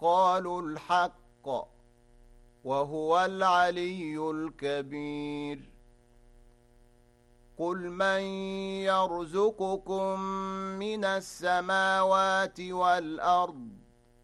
قالوا الحق وهو العلي الكبير. قل من يرزقكم من السماوات والأرض